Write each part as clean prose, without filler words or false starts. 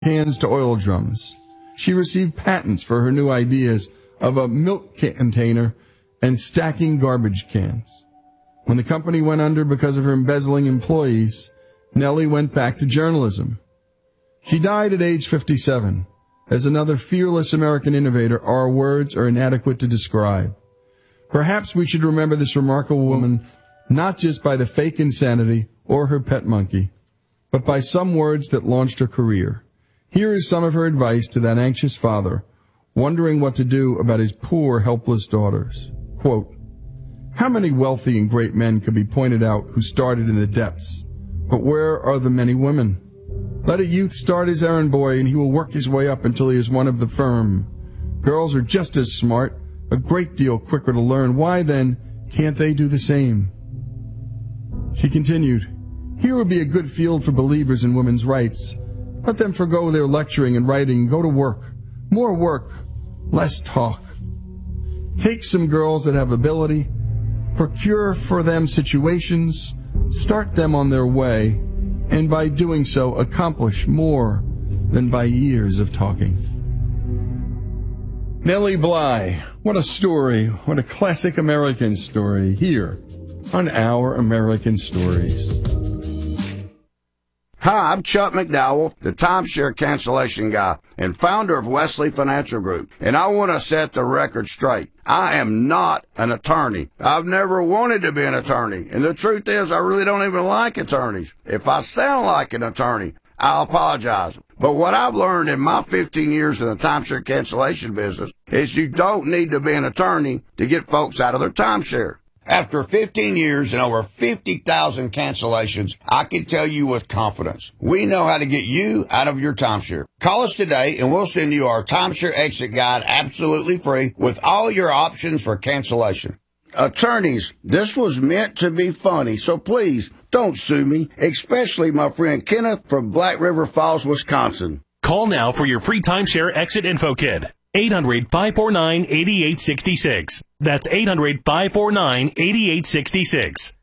cans to oil drums. She received patents for her new ideas of a milk container and stacking garbage cans. When the company went under because of her embezzling employees, Nellie went back to journalism. She died at age 57. As another fearless American innovator, our words are inadequate to describe. Perhaps we should remember this remarkable woman not just by the fake insanity or her pet monkey, but by some words that launched her career. Here is some of her advice to that anxious father, wondering what to do about his poor, helpless daughters. Quote, "How many wealthy and great men could be pointed out who started in the depths? But where are the many women? Let a youth start as errand boy, and he will work his way up until he is one of the firm. Girls are just as smart, a great deal quicker to learn. Why, then, can't they do the same?" She continued, "Here would be a good field for believers in women's rights. Let them forgo their lecturing and writing and go to work. More work, less talk. Take some girls that have ability, procure for them situations, start them on their way, and by doing so accomplish more than by years of talking." Nellie Bly, what a story, what a classic American story, here on Our American Stories. Hi, I'm Chuck McDowell, the timeshare cancellation guy and founder of Wesley Financial Group, and I want to set the record straight. I am not an attorney. I've never wanted to be an attorney, and the truth is I really don't even like attorneys. If I sound like an attorney, I'll apologize. But what I've learned in my 15 years in the timeshare cancellation business is you don't need to be an attorney to get folks out of their timeshare. After 15 years and over 50,000 cancellations, I can tell you with confidence, we know how to get you out of your timeshare. Call us today and we'll send you our timeshare exit guide absolutely free with all your options for cancellation. Attorneys, this was meant to be funny, so please don't sue me, especially my friend Kenneth from Black River Falls, Wisconsin. Call now for your free timeshare exit info kit. 800-549-8866. That's 800-549-8866.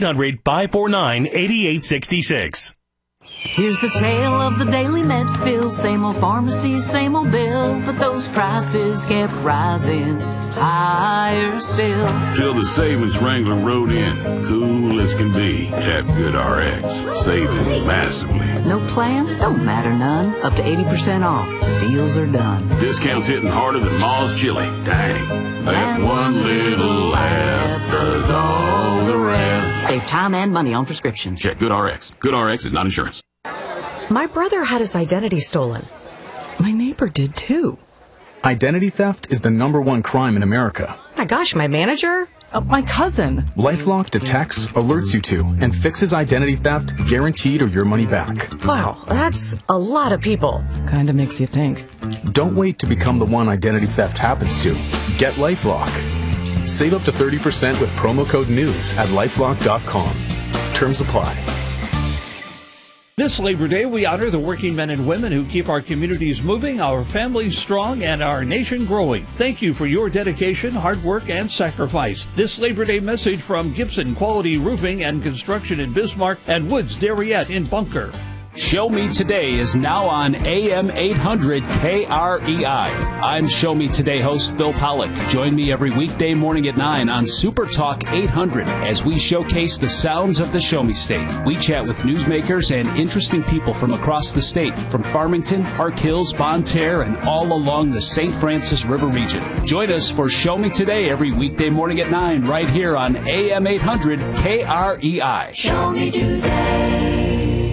800-549-8866. Here's the tale of the Daily Medfield. Same old pharmacy, same old bill, but those prices kept rising higher still. Till the savings Wrangler rode in, cool as can be. Tap GoodRx, saving massively. No plan? Don't matter none. Up to 80% off. Deals are done. Discounts hitting harder than Ma's chili. Dang. That one little app does all the rest. Save time and money on prescriptions. Check GoodRx. GoodRx is not insurance. My brother had his identity stolen. My neighbor did too. Identity theft is the #1 crime in America. My gosh, my manager? My cousin. LifeLock detects, alerts you to, and fixes identity theft, guaranteed or your money back. Wow, that's a lot of people. Kinda makes you think. Don't wait to become the one identity theft happens to. Get LifeLock. Save up to 30% with promo code NEWS at LifeLock.com. Terms apply. This Labor Day, we honor the working men and women who keep our communities moving, our families strong, and our nation growing. Thank you for your dedication, hard work, and sacrifice. This Labor Day message from Gibson Quality Roofing and Construction in Bismarck and Woods Darriette in Bunker. Show Me Today is now on AM 800 KREI. I'm Show Me Today host Bill Pollock. Join me every weekday morning at 9 on Super Talk 800 as we showcase the sounds of the Show Me State. We chat with newsmakers and interesting people from across the state, from Farmington, Park Hills, Bonne Terre, and all along the St. Francis River region. Join us for Show Me Today every weekday morning at 9 right here on AM 800 KREI. Show me today.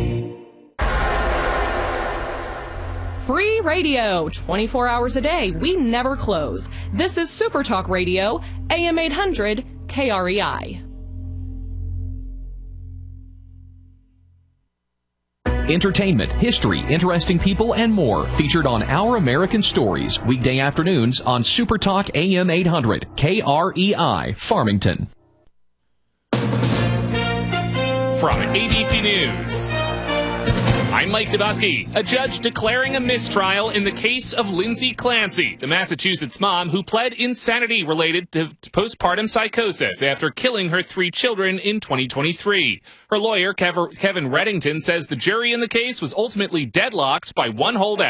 Free radio, 24 hours a day. We never close. This is Super Talk Radio, AM 800 KREI. Entertainment, history, interesting people, and more featured on Our American Stories, weekday afternoons on Super Talk AM 800 KREI, Farmington. From ABC News, I'm Mike Dabowski. A judge declaring a mistrial in the case of Lindsay Clancy, the Massachusetts mom who pled insanity related to postpartum psychosis after killing her 3 children in 2023. Her lawyer, Kevin Reddington, says the jury in the case was ultimately deadlocked by one holdout.